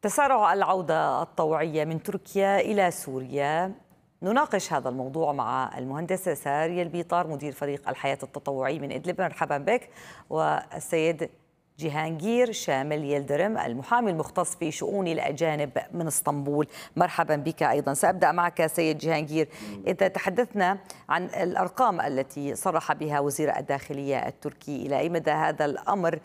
تسارع العودة الطوعية من تركيا إلى سوريا. نناقش هذا الموضوع مع المهندسة سارية البيطار مدير فريق الحياة التطوعي من إدلب، مرحبا بك. والسيد جهانجير شامل يلدرم المحامي المختص في شؤون الأجانب من اسطنبول، مرحبا بك أيضا. سأبدأ معك سيد جهانجير. إذا تحدثنا عن الأرقام التي صرح بها وزير الداخلية التركي، إلى أي مدى هذا الأمر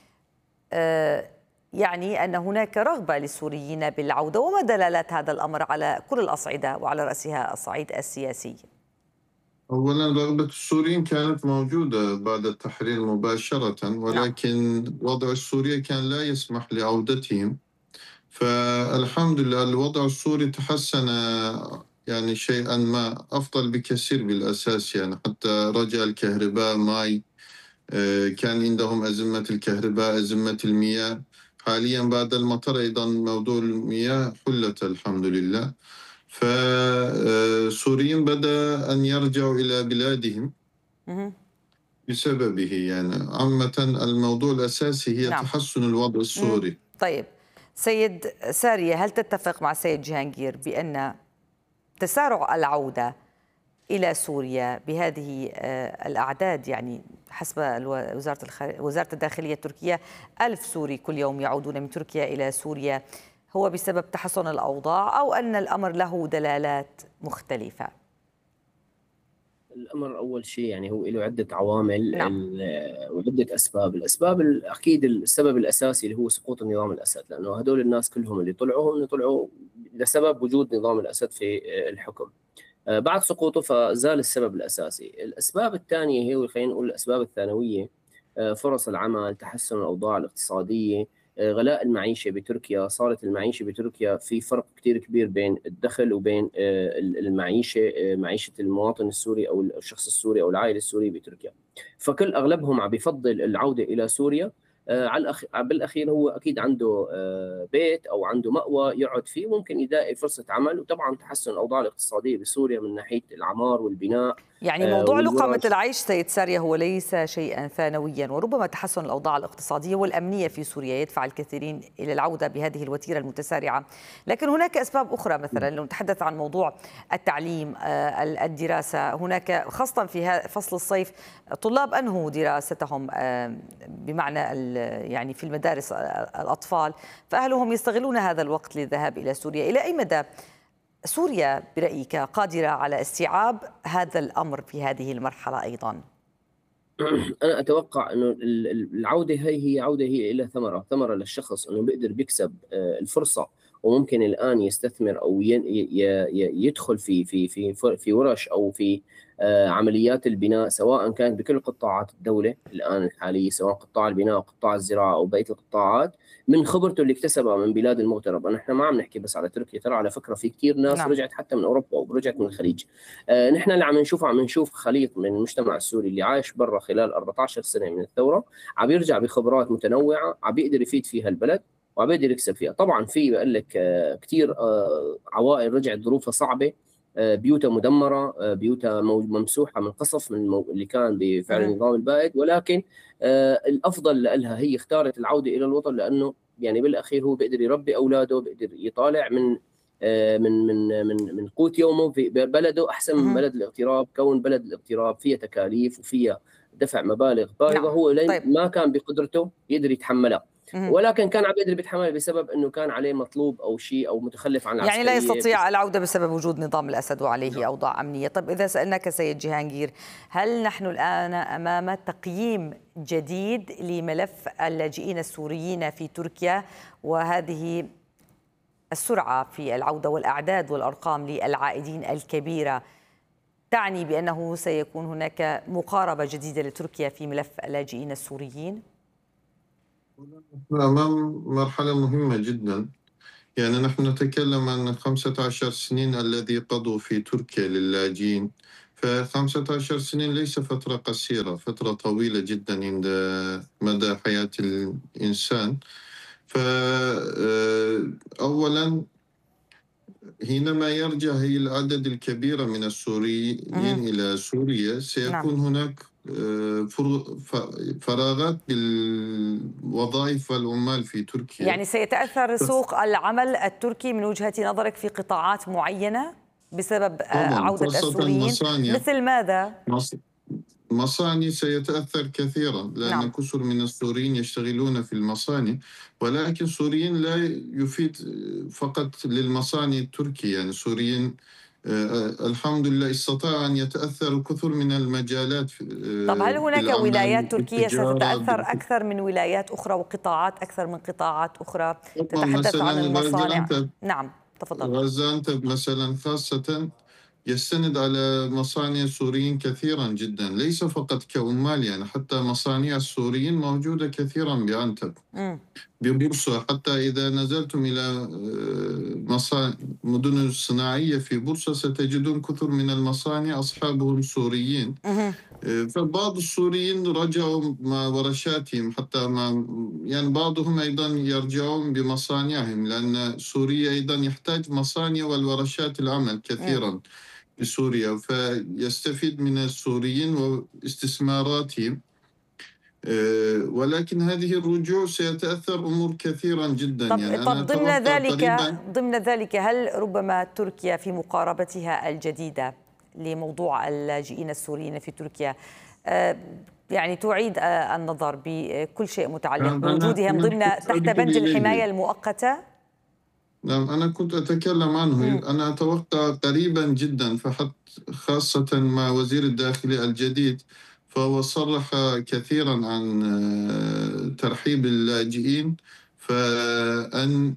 يعني أن هناك رغبة للسوريين بالعودة، وما دلالات هذا الأمر على كل الأصعدة وعلى رأسها الصعيد السياسي؟ أولا رغبة السوريين كانت موجودة بعد التحرير مباشرة، نعم. ولكن وضع السوري كان لا يسمح لعودتهم. فالحمد لله الوضع السوري تحسن، يعني شيئا ما أفضل بكثير بالأساس، يعني حتى رجع الكهرباء ماي. كان عندهم أزمة الكهرباء، أزمة المياه. حاليا بعد المطر أيضا موضوع المياه حلت الحمد لله. فالسوريين بدأ أن يرجعوا إلى بلادهم مهم. بسببه، يعني عامة الموضوع الأساسي هي نعم. تحسن الوضع مم. السوري. طيب، سيد سارية، هل تتفق مع السيد جهانجير بأن تسارع العودة إلى سوريا بهذه الأعداد، يعني حسب وزارة الداخلية التركية 1000 سوري كل يوم يعودون من تركيا إلى سوريا، هو بسبب تحسن الأوضاع، أو أن الأمر له دلالات مختلفة؟ الأمر أول شيء يعني هو له عدة عوامل نعم. وعدة أسباب. أكيد السبب الأساسي اللي هو سقوط النظام الأسد، لأنه هدول الناس كلهم اللي طلعوا لسبب وجود نظام الأسد في الحكم. بعد سقوطه فزال السبب الأساسي. الأسباب الثانية هي، خلينا نقول الأسباب الثانوية، فرص العمل، تحسن الأوضاع الاقتصادية، غلاء المعيشة بتركيا. صارت المعيشة بتركيا في فرق كتير كبير بين الدخل وبين المعيشة، معيشة المواطن السوري أو الشخص السوري أو العائلة السورية بتركيا. فكل أغلبهم عم بيفضل العودة إلى سوريا. بالأخير هو أكيد عنده بيت أو عنده مأوى يقعد فيه، ممكن يلاقي فرصة عمل، وطبعا تحسن الأوضاع الاقتصادية بسوريا من ناحية العمار والبناء يعني موضوع لقمة والورش. العيش سيد سارية هو ليس شيئا ثانويا، وربما تحسن الأوضاع الاقتصادية والأمنية في سوريا يدفع الكثيرين إلى العودة بهذه الوتيرة المتسارعة. لكن هناك أسباب أخرى، مثلا لو نتحدث عن موضوع التعليم، الدراسة، هناك خاصة في فصل الصيف طلاب أنهوا دراستهم، بمعنى يعني في المدارس الأطفال، فأهلهم يستغلون هذا الوقت للذهاب إلى سوريا. إلى أي مدى سوريا برأيك قادرة على استيعاب هذا الأمر في هذه المرحلة أيضا؟ أنا أتوقع إنه العودة هي عودة، هي إلى ثمرة للشخص، إنه بيقدر بيكسب الفرصة، وممكن الآن يستثمر أو يدخل في ورش أو في عمليات البناء، سواء كانت بكل قطاعات الدولة الآن الحالية، سواء قطاع البناء أو قطاع الزراعة أو بقية القطاعات، من خبرته اللي اكتسبها من بلاد المغترب. نحن ما عم نحكي بس على تركيا، ترى على فكرة في كثير ناس نعم. رجعت حتى من أوروبا ورجعت من الخليج. نحن اللي عم نشوف خليط من المجتمع السوري اللي عايش برا خلال 14 سنة من الثورة، عم يرجع بخبرات متنوعة، عم بيقدر يفيد فيها البلد وعم بيقدر يكسب فيها. طبعا في بقول لك كثير عوائل رجعت ظروفها صعبة، بيوتها مدمرة، بيوتها ممسوحة من قصف من اللي كان بفعل النظام البائد، ولكن الأفضل لها هي اختارت العودة إلى الوطن، لأنه يعني بالأخير هو بيقدر يربي أولاده، بيقدر يطالع من قوت يومه في بلده، احسن من بلد الاغتراب. كون بلد الاغتراب فيها تكاليف وفيها دفع مبالغ باهظه، نعم. هو طيب. ما كان بقدرته يقدر يتحملها، ولكن كان عم يقدر بيتحمل بسبب انه كان عليه مطلوب او شيء او متخلف عن يعني لا العسكريه يستطيع العودة بسبب وجود نظام الأسد وعليه نعم. أوضاع أمنية. طيب، إذا سألناك سيد جهانجير، هل نحن الآن أمام تقييم جديد لملف اللاجئين السوريين في تركيا، وهذه السرعة في العودة والأعداد والأرقام للعائدين الكبيرة تعني بأنه سيكون هناك مقاربة جديدة لتركيا في ملف اللاجئين السوريين؟ أمام مرحلة مهمة جدا. يعني نحن نتكلم عن 15 سنين الذي قضوا في تركيا للاجئين. ف15 سنين ليس فترة قصيرة، فترة طويلة جدا عند مدى حياة الإنسان. فأولا حينما يرجع هي العدد الكبير من السوريين إلى سوريا، نعم. سيكون هناك فراغات بالوظائف والعمال في تركيا. يعني سيتأثر سوق العمل التركي من وجهة نظرك في قطاعات معينة بسبب طبعا عودة خاصة السوريين؟ مصانع. مثل ماذا؟ مصانع سيتأثر كثيرا، لأن نعم. كثر من السوريين يشتغلون في المصانع، ولكن السوريين لا يفيد فقط للمصانع التركية. يعني السوريين الحمد لله استطاع أن يتأثر كثر من المجالات طب هل هناك بالعمل، ولايات تركية بالتجارة، ستتأثر أكثر من ولايات أخرى وقطاعات أكثر من قطاعات أخرى؟ تتحدث مثلا عن المصانع. غازيانتب. نعم تفضل. غازيانتب مثلا خاصة يستند على مصانع سوريين كثيرا جدا، ليس فقط كعمال، يعني حتى مصانع السوريين موجودة كثيرا بعنتب، ببورصة. حتى إذا نزلتم إلى مدن صناعية في بورصة ستجدون كثر من المصانع أصحابهم سوريين. فبعض السوريين رجعوا مع ورشاتهم، حتى يعني بعضهم أيضا يرجعون بمصانعهم، لأن سوريا أيضا يحتاج مصانع والورشات العمل كثيرا بسوريا، فيستفيد من السوريين واستثماراتهم. ولكن هذه الرجوع سيتأثر أمور كثيرا جدا. يعني أنا ضمن ذلك هل ربما تركيا في مقاربتها الجديدة لموضوع اللاجئين السوريين في تركيا يعني تعيد النظر بكل شيء متعلق بوجودهم ضمن تحت بند الحماية المؤقتة؟ نعم، أنا كنت أتكلم عنه. أنا أتوقع قريبا جدا، خاصة مع وزير الداخلية الجديد، فهو صرح كثيرا عن ترحيب اللاجئين، فأن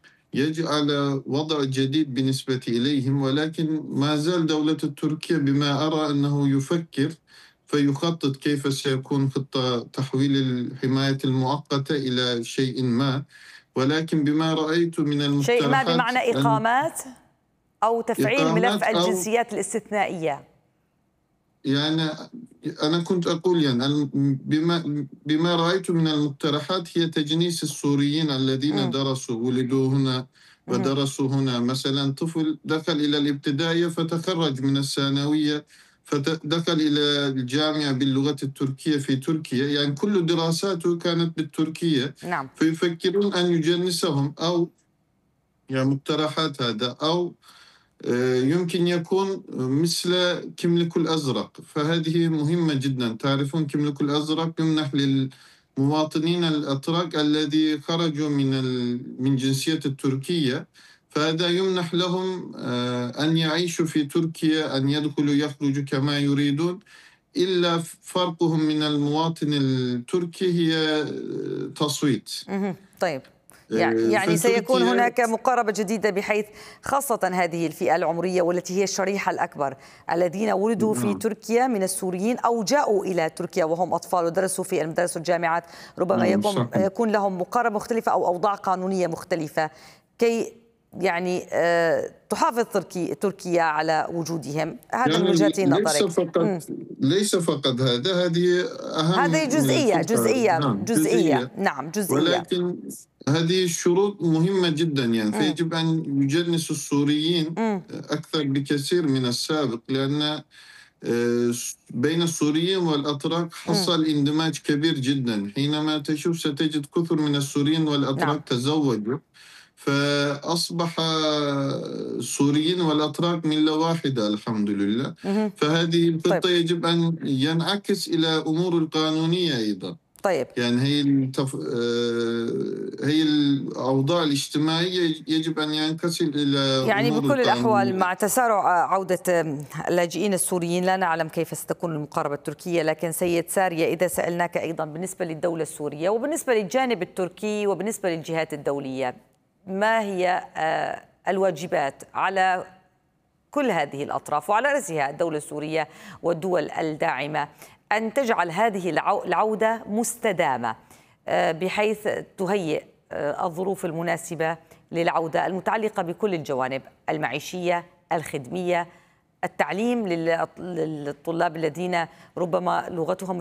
يجعل وضع جديد بالنسبة إليهم. ولكن ما زال دولة تركيا بما أرى أنه يفكر فيخطط كيف سيكون خطة تحويل الحماية المؤقتة إلى شيء ما. ولكن بما رأيت من المقترحات، شيء ما بمعنى إقامات أو تفعيل ملف الجنسيات الاستثنائية. يعني أنا كنت أقول يعني بما رأيت من المقترحات هي تجنيس السوريين الذين درسوا، ولدوا هنا ودرسوا هنا. مثلا طفل دخل إلى الابتدائية فتخرج من الثانوية فدخل إلى الجامعة باللغة التركية في تركيا، يعني كل دراساته كانت بالتركية. نعم. فيفكرون أن يجنسهم، أو يعني مقترحات هذا، أو يمكن يكون مثل كملك الأزرق. فهذه مهمة جدا. تعرفون كملك الأزرق يمنح للمواطنين الأتراك الذي خرجوا من جنسية التركية، فهذا يمنح لهم أن يعيشوا في تركيا، أن يدخلوا يخرجوا كما يريدون. إلا فرقهم من المواطن التركي هي تصويت. طيب، يعني سيكون هناك مقاربة جديدة، بحيث خاصة هذه الفئة العمرية والتي هي الشريحة الأكبر، الذين ولدوا في تركيا من السوريين أو جاءوا إلى تركيا وهم أطفال ودرسوا في المدارس والجامعات، ربما يكون لهم مقاربة مختلفة أو أوضاع قانونية مختلفة، كي يعني تحافظ تركيا على وجودهم. هذا من وجهة نظرك. ليس فقط هذه أهم، هذه جزئية. نعم جزئية. ولكن هذه الشروط مهمة جدا، يعني فيجب أن يجنس السوريين أكثر بكثير من السابق، لأن بين السوريين والأتراك حصل اندماج كبير جدا. حينما ستجد كثر من السوريين والأتراك تزوجوا، فأصبح السوريين والأتراك ملة واحدة الحمد لله. فهذه الخطة يجب أن ينعكس إلى أمور القانونية أيضا. طيب، يعني هي الأوضاع الاجتماعية يجب أن ينقسم إلى يعني أمور بكل القانونية. الأحوال مع تسارع عودة اللاجئين السوريين لا نعلم كيف ستكون المقاربة التركية. لكن سيد سارية، إذا سألناك أيضا بالنسبة للدولة السورية وبالنسبة للجانب التركي وبالنسبة للجهات الدولية، ما هي الواجبات على كل هذه الأطراف وعلى رأسها الدولة السورية والدول الداعمة أن تجعل هذه العودة مستدامة، بحيث تهيئ الظروف المناسبة للعودة المتعلقة بكل الجوانب المعيشية، الخدمية، التعليم للطلاب الذين ربما لغتهم